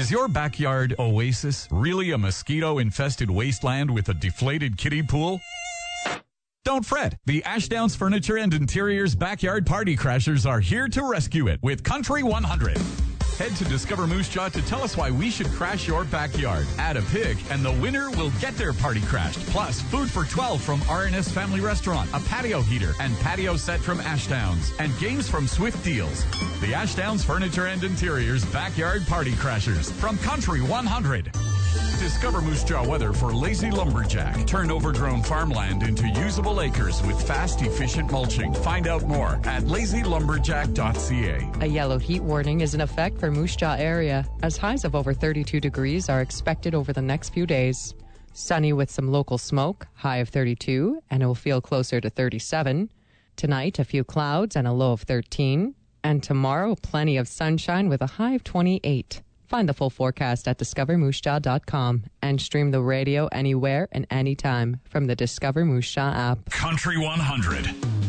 Is your backyard oasis really a mosquito-infested wasteland with a deflated kiddie pool? Don't fret. The Ashdowns Furniture and Interiors Backyard Party Crashers are here to rescue it with Country 100. Head to Discover Moose Jaw to tell us why we should crash your backyard. Add a pig, and the winner will get their party crashed. Plus, food for 12 from RNS Family Restaurant, a patio heater and patio set from Ashdowns, and games from Swift Deals. The Ashdowns Furniture and Interiors Backyard Party Crashers from Country 100. Discover Moose Jaw weather for Lazy Lumberjack. Turn overgrown farmland into usable acres with fast, efficient mulching. Find out more at lazylumberjack.ca. A yellow heat warning is in effect for Moose Jaw area, as highs of over 32 degrees are expected over the next few days. Sunny with some local smoke, high of 32, and it will feel closer to 37. Tonight, a few clouds and a low of 13. And tomorrow, plenty of sunshine with a high of 28. Find the full forecast at discovermoosejaw.com and stream the radio anywhere and anytime from the Discover Moose Jaw app. Country 100.